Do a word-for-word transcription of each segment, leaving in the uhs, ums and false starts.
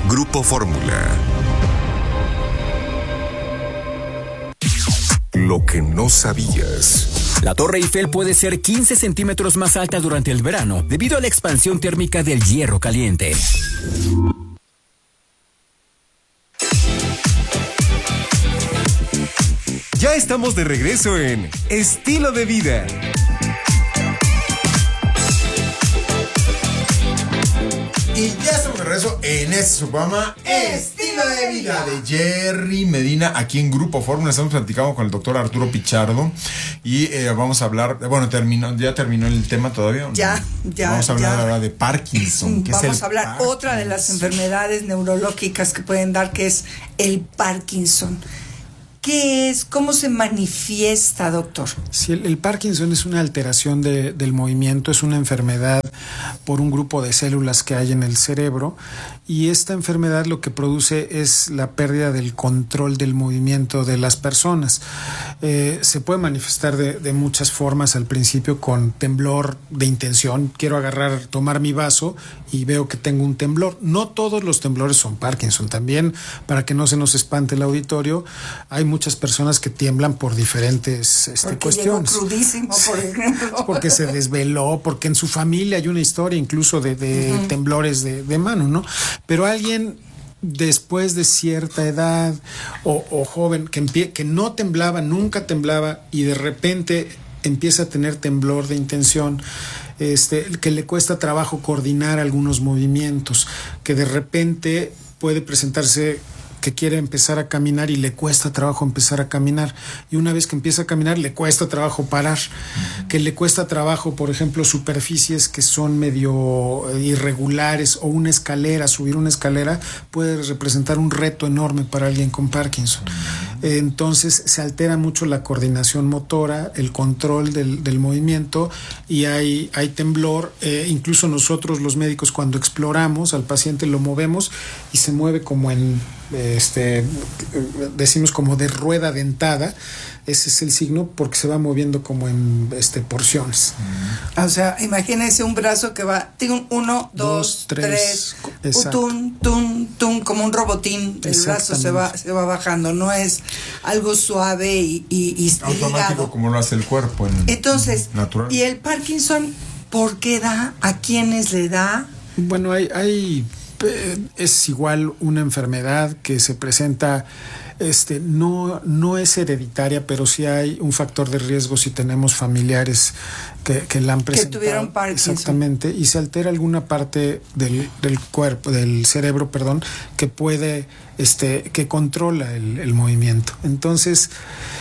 Grupo Fórmula. Lo que no sabías. La Torre Eiffel puede ser quince centímetros más alta durante el verano debido a la expansión térmica del hierro caliente. Ya estamos de regreso en Estilo de Vida. Y ya estamos de regreso en este programa Estilo de Vida de Jerry Medina, aquí en Grupo Fórmula. Estamos platicando con el doctor Arturo Pichardo y eh, vamos a hablar, bueno, terminó, ya terminó el tema todavía. Ya, ya. Vamos a hablar ya. ahora de Parkinson. ¿Qué vamos es el a hablar Parkinson? Otra de las enfermedades neurológicas que pueden dar, que es el Parkinson. ¿Qué es? ¿Cómo se manifiesta, doctor? Sí, el, el Parkinson es una alteración de, del movimiento, es una enfermedad por un grupo de células que hay en el cerebro, y esta enfermedad lo que produce es la pérdida del control del movimiento de las personas. Eh, se puede manifestar de, de muchas formas, al principio con temblor de intención. Quiero agarrar, tomar mi vaso y veo que tengo un temblor. No todos los temblores son Parkinson. También, para que no se nos espante el auditorio, hay muchas personas que tiemblan por diferentes este, porque cuestiones. Llegó crudísimo, por ejemplo. Porque se desveló, porque en su familia hay una historia incluso de, de uh-huh. temblores de, de mano, ¿no? Pero alguien después de cierta edad o, o joven que, empie- que no temblaba, nunca temblaba, y de repente empieza a tener temblor de intención, este, que le cuesta trabajo coordinar algunos movimientos, que de repente puede presentarse que quiere empezar a caminar y le cuesta trabajo empezar a caminar, y una vez que empieza a caminar le cuesta trabajo parar, uh-huh. que le cuesta trabajo, por ejemplo, superficies que son medio irregulares, o una escalera, subir una escalera puede representar un reto enorme para alguien con Parkinson. Uh-huh. Eh, entonces se altera mucho la coordinación motora, el control del, del movimiento, y hay, hay temblor. Eh, incluso nosotros los médicos, cuando exploramos al paciente, lo movemos y se mueve como en este, decimos como de rueda dentada. Ese es el signo, porque se va moviendo como en este porciones. Mm. O sea, imagínense un brazo que va, tiene uno, dos, dos tres, tres tum, tum, tum, como un robotín. El brazo se va, se va bajando, no es algo suave y, y, y automático ligado, como lo hace el cuerpo. En, Entonces, natural. ¿Y el Parkinson por qué da? ¿A quiénes le da? Bueno, hay, hay es igual una enfermedad que se presenta, este, no, no es hereditaria, pero sí hay un factor de riesgo si tenemos familiares que, que la han presentado. Que tuvieron Parkinson. Exactamente, y se altera alguna parte del, del cuerpo, del cerebro, perdón, que puede, este, que controla el, el movimiento. Entonces,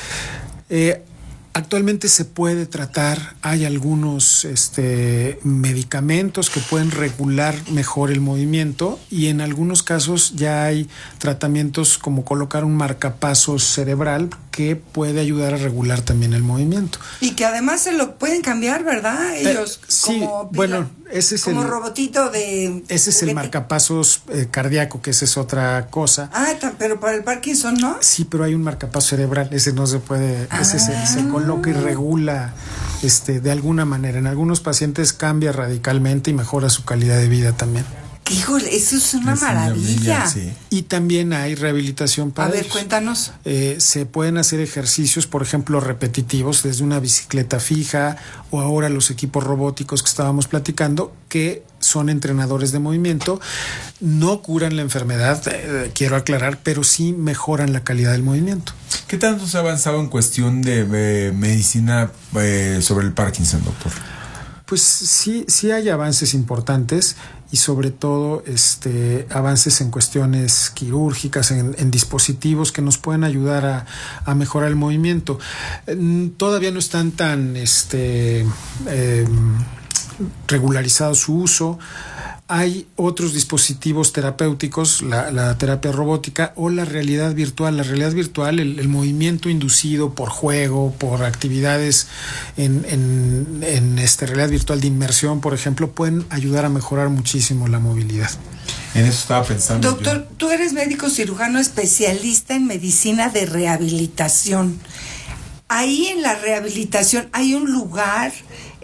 eh, actualmente se puede tratar, hay algunos este, medicamentos que pueden regular mejor el movimiento, y en algunos casos ya hay tratamientos como colocar un marcapasos cerebral que puede ayudar a regular también el movimiento. Y que además se lo pueden cambiar, ¿verdad? Ellos, eh, sí, como bueno, ese es como el robotito de ese es juguete. El marcapasos eh, cardíaco, que esa es otra cosa. Ah, pero para el Parkinson, ¿no? Sí, pero hay un marcapaso cerebral, ese no se puede, ah. ese se, se coloca y regula este, de alguna manera. En algunos pacientes cambia radicalmente y mejora su calidad de vida también. Híjole, eso es una es maravilla. Una sí. Y también hay rehabilitación para A ver, ellos. cuéntanos. Eh, se pueden hacer ejercicios, por ejemplo, repetitivos, desde una bicicleta fija, o ahora los equipos robóticos que estábamos platicando, que son entrenadores de movimiento. No curan la enfermedad, eh, quiero aclarar, pero sí mejoran la calidad del movimiento. ¿Qué tanto se ha avanzado en cuestión de eh, medicina eh, sobre el Parkinson, doctor? Pues sí, sí hay avances importantes, y sobre todo este, avances en cuestiones quirúrgicas, en, en dispositivos que nos pueden ayudar a, a mejorar el movimiento. Eh, todavía no están tan este, eh, regularizado su uso. Hay otros dispositivos terapéuticos, la, la terapia robótica o la realidad virtual. La realidad virtual, el, el movimiento inducido por juego, por actividades en, en, en esta realidad virtual de inmersión, por ejemplo, pueden ayudar a mejorar muchísimo la movilidad. En eso estaba pensando. Doctor, yo. Tú eres médico cirujano especialista en medicina de rehabilitación. Ahí en la rehabilitación hay un lugar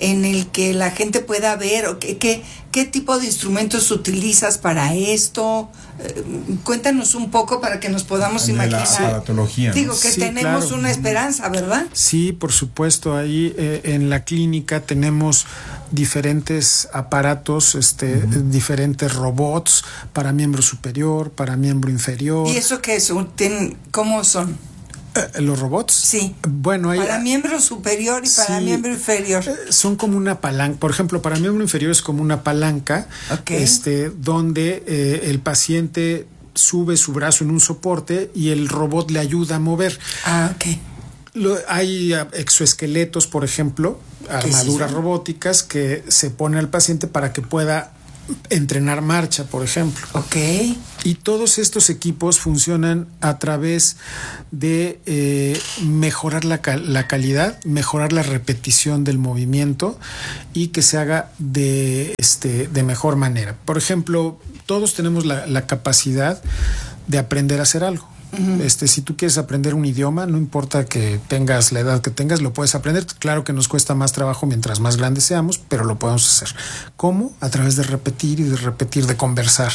en el que la gente pueda ver o qué, qué, qué tipo de instrumentos utilizas para esto. Eh, cuéntanos un poco para que nos podamos en imaginar. La aparatología, ¿no? Digo que Sí, tenemos claro. una esperanza, ¿verdad? Sí, por supuesto. Ahí eh, en la clínica tenemos diferentes aparatos, este, uh-huh. diferentes robots para miembro superior, para miembro inferior. ¿Y eso qué es? ¿Tienen, ¿Cómo son? Eh, ¿Los robots? Sí. Bueno, hay, para miembro superior y para sí, miembro inferior. Eh, son como una palanca. Por ejemplo, para miembro inferior es como una palanca, okay. este, donde eh, el paciente sube su brazo en un soporte y el robot le ayuda a mover. Ah, ok. Lo, hay exoesqueletos, por ejemplo, armaduras sí, robóticas que se pone al paciente para que pueda entrenar marcha, por ejemplo. Ok. Y todos estos equipos funcionan a través de eh, mejorar la, cal- la calidad, mejorar la repetición del movimiento y que se haga de, este, de mejor manera. Por ejemplo, todos tenemos la, la capacidad de aprender a hacer algo. Uh-huh. Este, si tú quieres aprender un idioma, no importa que tengas la edad que tengas, lo puedes aprender. Claro que nos cuesta más trabajo mientras más grandes seamos, pero lo podemos hacer. ¿Cómo? A través de repetir y de repetir, de conversar.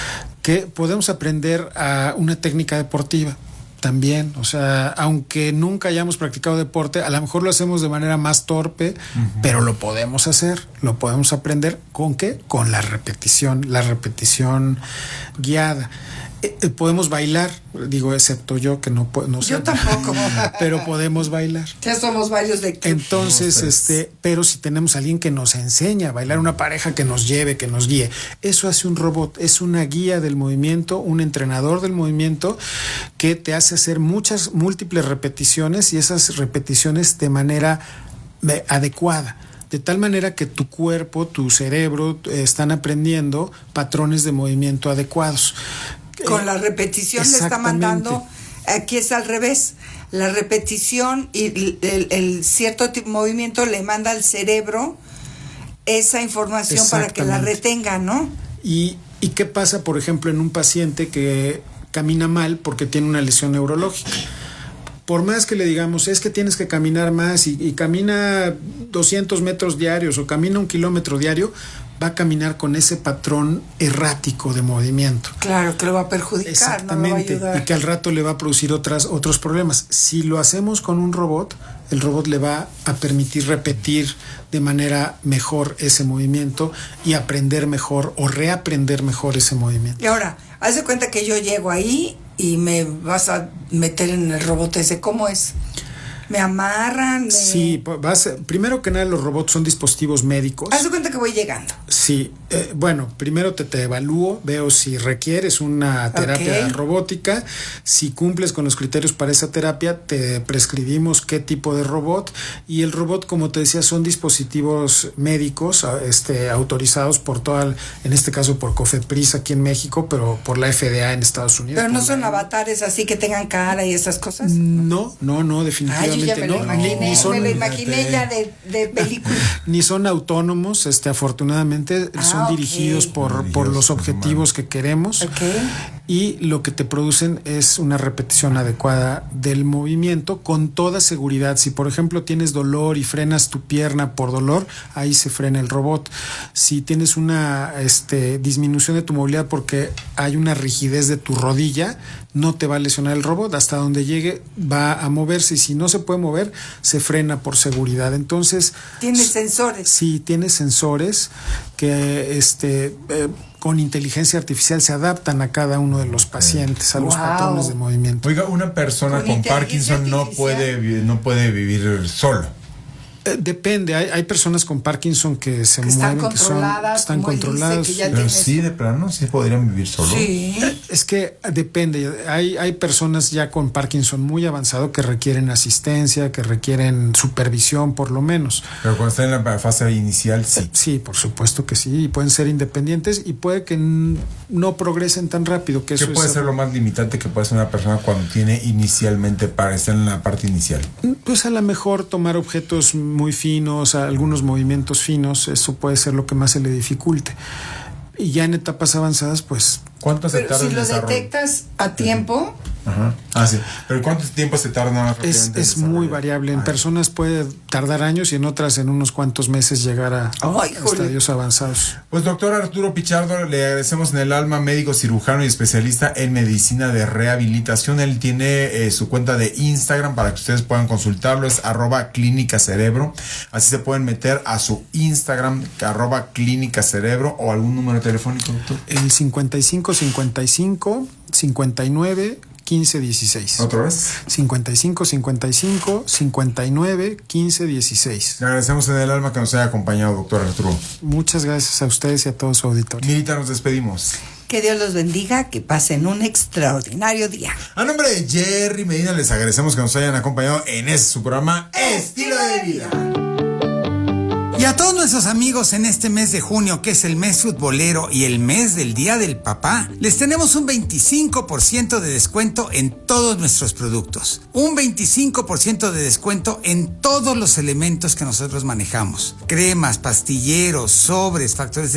Que podemos aprender a una técnica deportiva también. O sea, aunque nunca hayamos practicado deporte, a lo mejor lo hacemos de manera más torpe, uh-huh. pero lo podemos hacer, lo podemos aprender. ¿Con qué? Con la repetición, la repetición guiada. Eh, podemos bailar, digo, excepto yo que no puedo, no sé. Yo tampoco. Pero podemos bailar. Ya somos varios de club. Entonces, no, este, pero si tenemos a alguien que nos enseña a bailar, una pareja que nos lleve, que nos guíe, eso hace un robot, es una guía del movimiento, un entrenador del movimiento que te hace hacer muchas, múltiples repeticiones y esas repeticiones de manera adecuada. De tal manera que tu cuerpo, tu cerebro eh, están aprendiendo patrones de movimiento adecuados. Con la repetición le está mandando, aquí es al revés, la repetición y el, el, el cierto tipo de movimiento le manda al cerebro esa información para que la retenga, ¿no? ¿Y, y qué pasa, por ejemplo, en un paciente que camina mal porque tiene una lesión neurológica? Por más que le digamos, es que tienes que caminar más y, y camina doscientos metros diarios o camina un kilómetro diario, va a caminar con ese patrón errático de movimiento. Claro, que lo va a perjudicar. Exactamente, no lo va a ayudar. Y que al rato le va a producir otras, otros problemas. Si lo hacemos con un robot, el robot le va a permitir repetir de manera mejor ese movimiento y aprender mejor o reaprender mejor ese movimiento. Y ahora, haz de cuenta que yo llego ahí y me vas a meter en el robot ese. ¿Cómo es? ¿Me amarran? Me... Sí, vas, primero que nada los robots son dispositivos médicos. Haz de cuenta que voy llegando. Sí, eh, bueno, primero te, te evalúo, veo si requieres una terapia okay. robótica, si cumples con los criterios para esa terapia, te prescribimos qué tipo de robot y el robot, como te decía, son dispositivos médicos este, autorizados por toda, en este caso por COFEPRIS aquí en México, pero por la F D A en Estados Unidos. Pero no son la... avatares así que tengan cara y esas cosas. No, no, no, definitivamente. Ay, yo ya me no, lo imaginé, ni, ni son, me lo imaginé ya de, de película. Ni son autónomos, este, afortunadamente ah, son okay. dirigidos por, dirigidos por los objetivos que queremos. Okay. Y lo que te producen es una repetición adecuada del movimiento con toda seguridad. Si por ejemplo tienes dolor y frenas tu pierna por dolor, ahí se frena el robot. Si tienes una este, disminución de tu movilidad porque hay una rigidez de tu rodilla, no te va a lesionar el robot. Hasta donde llegue va a moverse y si no se puede mover, se frena por seguridad. Entonces... ¿Tiene sensores? Sí, tiene sensores que este... Eh, con inteligencia artificial se adaptan a cada uno de los pacientes, a los wow. patrones de movimiento. Oiga, una persona con, con Parkinson no puede, no puede vivir solo. Eh, depende, hay, hay personas con Parkinson que se que mueven, están que son, están controladas. Que ya Pero sí, de plano, sí podrían vivir solo. Sí. Eh, es que depende, hay, hay personas ya con Parkinson muy avanzado que requieren asistencia, que requieren supervisión por lo menos. Pero cuando están en la fase inicial, sí. Eh, sí, por supuesto que sí, y pueden ser independientes y puede que n- no progresen tan rápido. Que ¿Qué eso puede es ser lo más limitante que puede ser una persona cuando tiene inicialmente, para estar en la parte inicial? Pues a lo mejor tomar objetos muy finos, algunos movimientos finos, eso puede ser lo que más se le dificulte. Y ya en etapas avanzadas, pues... ¿Cuánto se tarda si en lo desarrollo? detectas a tiempo, Ajá. Ah, sí. ¿Pero cuánto tiempo se tarda más Es, rápidamente en es muy desarrollar? variable. En Ay. personas puede tardar años y en otras en unos cuantos meses llegar a, Ay, a jole. estadios avanzados. Pues doctor Arturo Pichardo, le agradecemos en el alma, médico cirujano y especialista en medicina de rehabilitación. Él tiene eh, su cuenta de Instagram para que ustedes puedan consultarlo, es arroba clínica cerebro. Así se pueden meter a su Instagram, arroba clínica cerebro, o algún número telefónico, doctor. El cincuenta y cinco cincuenta y cinco cincuenta y nueve quince dieciséis. ¿Otra vez? cincuenta y cinco cincuenta y cinco cincuenta y nueve quince dieciséis. Le agradecemos en el alma que nos haya acompañado, doctor Arturo. Muchas gracias a ustedes y a todo su auditorio. Mirita, nos despedimos. Que Dios los bendiga, que pasen un extraordinario día. A nombre de Jerry Medina, les agradecemos que nos hayan acompañado en este su programa Estilo de Vida. Y a todos nuestros amigos en este mes de junio, que es el mes futbolero y el mes del Día del Papá, les tenemos un veinticinco por ciento de descuento en todos nuestros productos. Un veinticinco por ciento de descuento en todos los elementos que nosotros manejamos. Cremas, pastilleros, sobres, factores de